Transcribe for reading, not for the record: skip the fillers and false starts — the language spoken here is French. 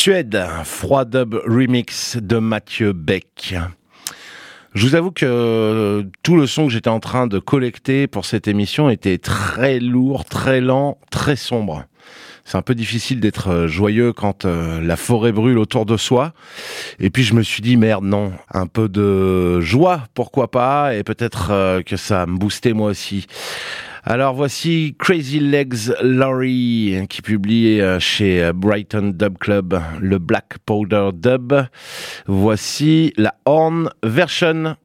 Suède, Froid Dub Remix de Mathieu Beck. Je vous avoue que tout le son que j'étais en train de collecter pour cette émission était très lourd, très lent, très sombre. C'est un peu difficile d'être joyeux quand la forêt brûle autour de soi. Et puis je me suis dit, merde, non, un peu de joie, pourquoi pas, et peut-être que ça va me booster moi aussi. Alors voici Crazy Legs Laurie qui publie chez Brighton Dub Club le Black Powder Dub. Voici la Horn Version.